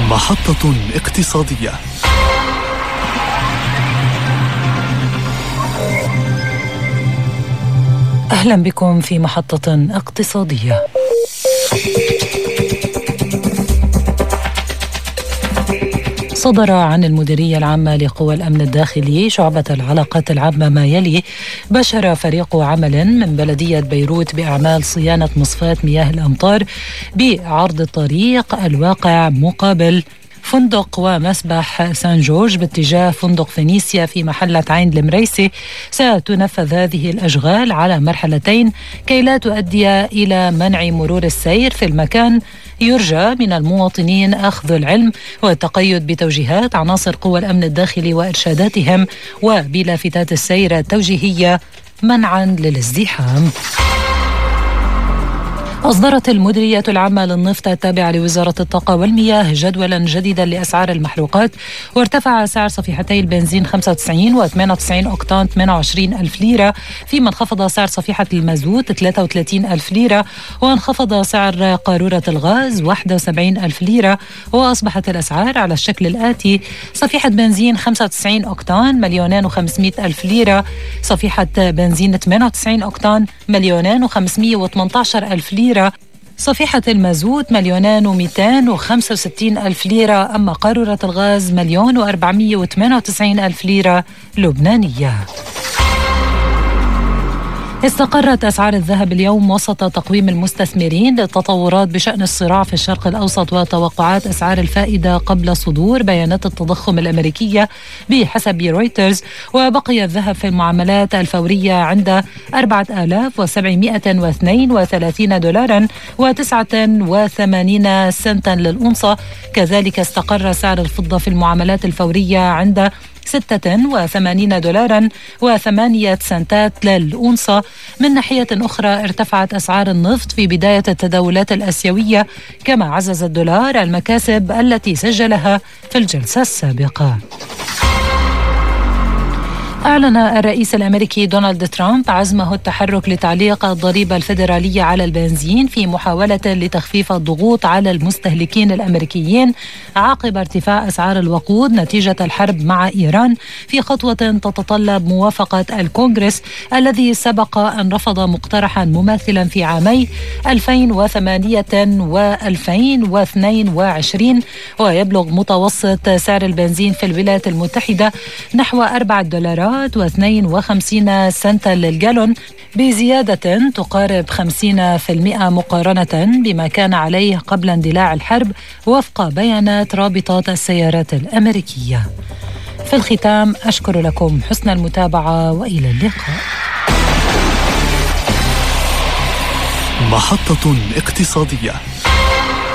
محطة اقتصادية. أهلا بكم في محطة اقتصادية. صدر عن المديرية العامة لقوى الأمن الداخلي شعبة العلاقات العامة ما يلي: بشر فريق عمل من بلدية بيروت بأعمال صيانة مصفاة مياه الأمطار بعرض الطريق الواقع مقابل فندق ومسبح سان جورج باتجاه فندق فينيسيا في محلة عين المريسي. ستنفذ هذه الأشغال على مرحلتين كي لا تؤدي إلى منع مرور السير في المكان. يرجى من المواطنين أخذ العلم والتقيد بتوجيهات عناصر قوى الأمن الداخلي وإرشاداتهم وبلافتات السير التوجيهية منعا للازدحام. أصدرت المديرية العامة للنفط التابعة لوزارة الطاقة والمياه جدولا جديدا لأسعار المحروقات، وارتفع سعر صفيحتي البنزين 95 و98 أوكتان 28 ألف ليرة، فيما انخفض سعر صفيحة المازوت 33 ألف ليرة، وانخفض سعر قارورة الغاز 71 ألف ليرة. وأصبحت الأسعار على الشكل الآتي: صفيحة بنزين 95 أوكتان 1,500,000 ألف ليرة، صفيحة بنزين 98 أوكتان 1,518,000 ليرة، صفيحة المازوت 2,265,000 ليرة، أما قارورة الغاز 1,498,000 ليرة لبنانية. استقرت أسعار الذهب اليوم وسط تقويم المستثمرين للتطورات بشأن الصراع في الشرق الأوسط وتوقعات أسعار الفائدة قبل صدور بيانات التضخم الأمريكية بحسب رويترز. وبقي الذهب في المعاملات الفورية عند 4,732 دولارا و89 سنتا للأونصة. كذلك استقر سعر الفضة في المعاملات الفورية عند 86 دولارا و8 سنتات للأونصة. من ناحية أخرى ارتفعت أسعار النفط في بداية التداولات الآسيوية، كما عزز الدولار المكاسب التي سجلها في الجلسة السابقة. أعلن الرئيس الأمريكي دونالد ترامب عزمه التحرك لتعليق الضريبة الفيدرالية على البنزين في محاولة لتخفيف الضغوط على المستهلكين الأمريكيين عقب ارتفاع أسعار الوقود نتيجة الحرب مع إيران، في خطوة تتطلب موافقة الكونغرس الذي سبق أن رفض مقترحا مماثلا في عامي 2008 و2022. ويبلغ متوسط سعر البنزين في الولايات المتحدة نحو $4.52 سنتا للجالون، بزيادة تقارب 50% مقارنة بما كان عليه قبل اندلاع الحرب، وفق بيانات رابطة السيارات الأمريكية. في الختام أشكر لكم حسن المتابعة وإلى اللقاء. محطة اقتصادية.